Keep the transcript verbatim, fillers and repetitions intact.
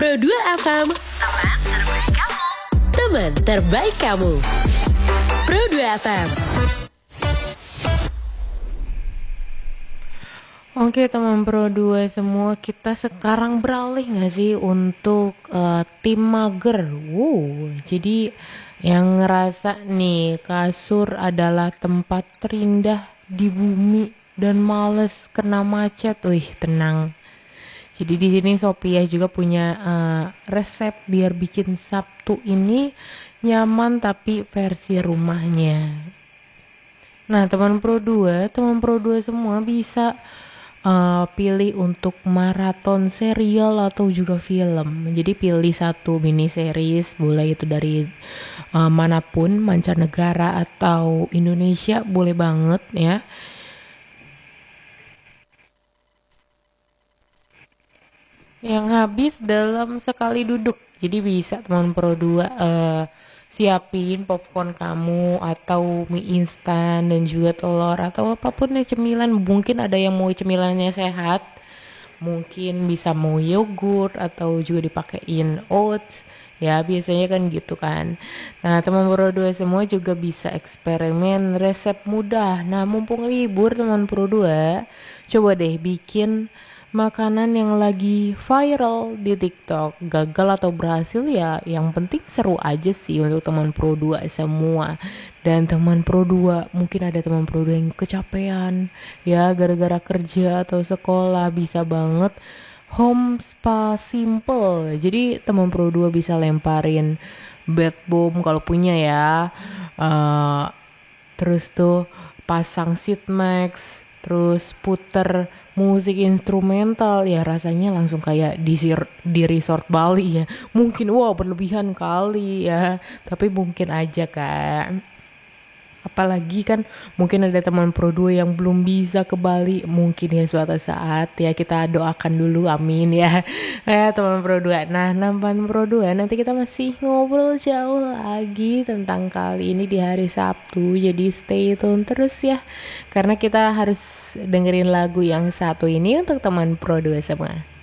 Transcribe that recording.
Pro dua F M, teman terbaik kamu. Teman terbaik kamu. Pro dua F M. Oke teman Pro dua semua, kita sekarang beralih gak sih untuk uh, tim mager. Wow, jadi yang ngerasa nih kasur adalah tempat terindah di bumi dan males kena macet. Wih, tenang. Jadi di sini Sophia juga punya uh, resep biar bikin Sabtu ini nyaman tapi versi rumahnya. Nah, teman Pro dua, teman Pro dua semua bisa uh, pilih untuk maraton serial atau juga film. Jadi pilih satu mini series, boleh itu dari uh, manapun, mancanegara atau Indonesia, boleh banget ya. Yang habis dalam sekali duduk. Jadi bisa teman Pro dua uh, siapin popcorn kamu atau mie instan dan juga telur atau apapun ya cemilan. Mungkin ada yang mau cemilannya sehat, mungkin bisa mau yogurt atau juga dipakein oats. Ya biasanya kan gitu kan. Nah teman Pro dua semua juga bisa eksperimen resep mudah. Nah mumpung libur teman Pro dua, coba deh bikin makanan yang lagi viral di TikTok. Gagal atau berhasil ya yang penting seru aja sih untuk teman Pro dua semua. Dan teman Pro dua, mungkin ada teman Pro dua yang kecapean ya gara-gara kerja atau sekolah, bisa banget home spa simple. Jadi teman Pro dua bisa lemparin bath bomb kalau punya ya. Uh, terus tuh pasang seat max, terus puter musik instrumental, ya rasanya langsung kayak di sir- di resort Bali ya. Mungkin wow berlebihan kali ya, tapi mungkin aja kan. Apalagi kan mungkin ada teman Pro dua yang belum bisa ke Bali, mungkin ya suatu saat ya kita doakan dulu, amin ya. Ya teman Pro dua. Nah, teman Pro dua, nanti kita masih ngobrol jauh lagi tentang kali ini di hari Sabtu. Jadi stay tune terus ya. Karena kita harus dengerin lagu yang satu ini untuk teman Pro dua semua.